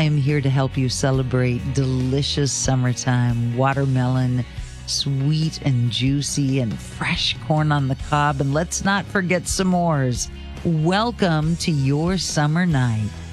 I am here to help you celebrate delicious summertime watermelon, sweet and juicy and fresh corn on the cob. And let's not forget s'mores. Welcome to your summer night